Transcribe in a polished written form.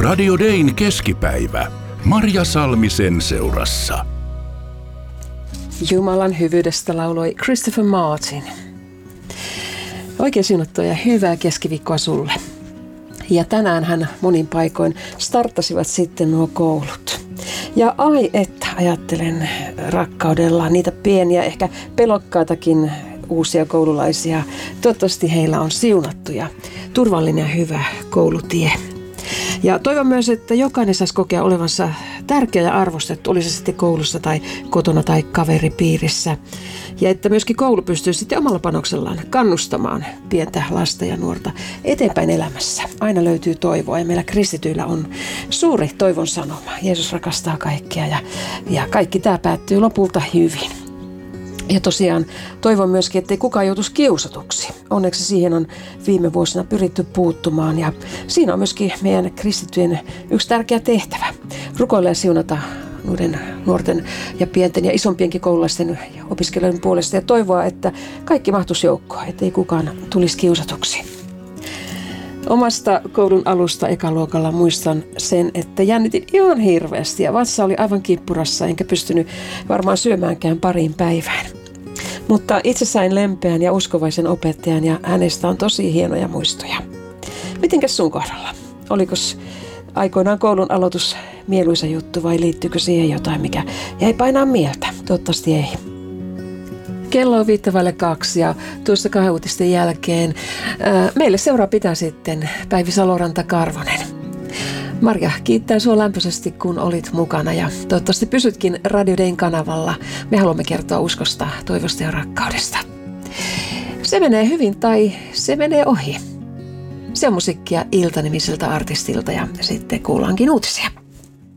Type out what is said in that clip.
Radio Dayn keskipäivä. Marja Salmisen seurassa. Jumalan hyvyydestä lauloi Christopher Martin. Oikein siunattua ja hyvää keskiviikkoa sulle. Ja tänään hän monin paikoin starttasivat sitten nuo koulut. Ja ai että ajattelen rakkaudella niitä pieniä, ehkä pelokkaitakin uusia koululaisia. Toivottavasti heillä on siunattu ja turvallinen ja hyvä koulutie. Ja toivon myös, että jokainen saisi kokea olevansa tärkeä ja arvostettu, oli se sitten koulussa tai kotona tai kaveripiirissä. Ja että myöskin koulu pystyy sitten omalla panoksellaan kannustamaan pientä lasta ja nuorta eteenpäin elämässä. Aina löytyy toivoa ja meillä kristityillä on suuri toivon sanoma. Jeesus rakastaa kaikkia ja kaikki tämä päättyy lopulta hyvin. Ja tosiaan toivon myöskin, ettei kukaan joutuisi kiusatuksi. Onneksi siihen on viime vuosina pyritty puuttumaan ja siinä on myöskin meidän kristittyjen yksi tärkeä tehtävä. Rukoilla ja siunata noiden nuorten ja pienten ja isompienkin koululaisten ja opiskelijoiden puolesta ja toivoa, että kaikki mahtuisi joukkoon, ettei kukaan tulisi kiusatuksi. Omasta koulun alusta ekaluokalla muistan sen, että jännitin ihan hirveästi ja vatsa oli aivan kippurassa enkä pystynyt varmaan syömäänkään pariin päivään. Mutta itse sain lempeän ja uskovaisen opettajan ja hänestä on tosi hienoja muistoja. Mitenkäs sun kohdalla? Olikos aikoinaan koulun aloitus mieluisa juttu vai liittyykö siihen jotain, mikä jäi painaa mieltä? Toivottavasti ei. Kello on 1:05 ja tuossa 2 uutisten jälkeen meille seuraa pitää sitten Päivi Saloranta-Karvonen. Marja kiittää sinua lämpöisesti, kun olit mukana ja toivottavasti pysytkin Radio Dayn kanavalla. Me haluamme kertoa uskosta, toivosta ja rakkaudesta. Se menee hyvin tai se menee ohi. Se on musiikkia Ilta-nimiseltä artistilta ja sitten kuullaankin uutisia.